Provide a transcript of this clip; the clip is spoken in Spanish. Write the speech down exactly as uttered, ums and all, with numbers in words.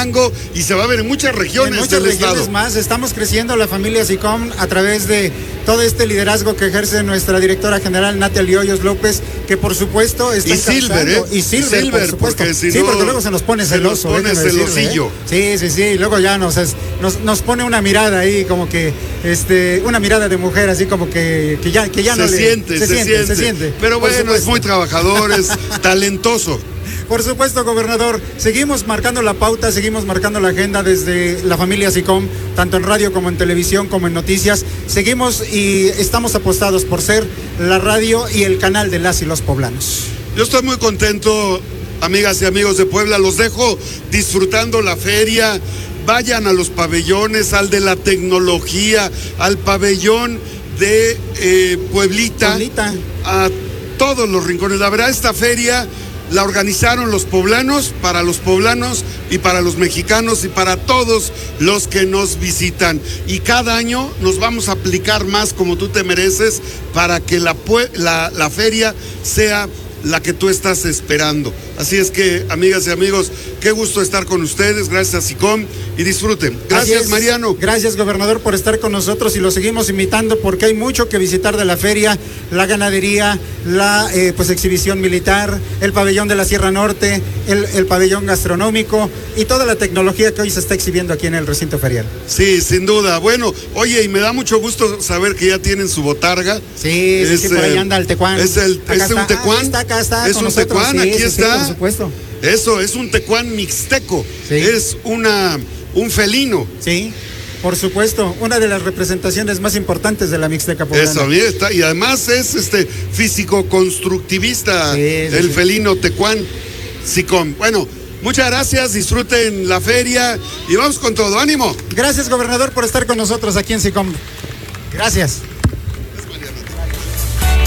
Durango y se va a ver en muchas regiones en muchas del regiones estado. más. Estamos creciendo la familia SICOM a través de todo este liderazgo que ejerce nuestra directora general Natalie Hoyos López, que por supuesto está y Silver, ¿eh? y Silver, Silver, por supuesto. porque si sí, no, porque luego se nos pone celoso. Se nos pone celosillo. ¿eh? Sí, sí, sí, y luego ya nos, es, nos nos pone una mirada ahí como que este una mirada de mujer así como que, que ya que ya se no siente, le se, se, siente, siente, se siente. Pero bueno, es muy trabajador, es talentoso. Por supuesto, gobernador, seguimos marcando la pauta, seguimos marcando la agenda desde la familia SICOM, tanto en radio como en televisión, como en noticias. Seguimos y estamos apostados por ser la radio y el canal de las y los poblanos. Yo estoy muy contento, amigas y amigos de Puebla, los dejo disfrutando la feria. Vayan a los pabellones, al de la tecnología, al pabellón de eh, Pueblita, Pueblita, a todos los rincones. La verdad, esta feria la organizaron los poblanos, para los poblanos y para los mexicanos y para todos los que nos visitan. Y cada año nos vamos a aplicar más como tú te mereces para que la, la, la feria sea la que tú estás esperando. Así es que, amigas y amigos, qué gusto estar con ustedes. Gracias a SICOM y disfruten. Gracias, Mariano. Gracias, gobernador, por estar con nosotros y lo seguimos invitando porque hay mucho que visitar de la feria, la ganadería, la eh, pues exhibición militar, el pabellón de la Sierra Norte, el, el pabellón gastronómico y toda la tecnología que hoy se está exhibiendo aquí en el recinto ferial. Sí, sin duda. Bueno, oye, y me da mucho gusto saber que ya tienen su botarga. Sí, es, sí, sí, por ahí anda el tecuán. Es, el, es un tecuán. Ah, está, acá está. Es un nosotros. tecuán, sí, aquí sí, está. Sí, por supuesto. Eso, es un tecuán mixteco. Sí. Es una, un felino. Sí, por supuesto. Una de las representaciones más importantes de la Mixteca poblana. Eso, bien está. Y además es este físico-constructivista, sí, sí, el sí. felino tecuán SICOM. Bueno, muchas gracias, disfruten la feria y vamos con todo. ¡Ánimo! Gracias, gobernador, por estar con nosotros aquí en SICOM. Gracias.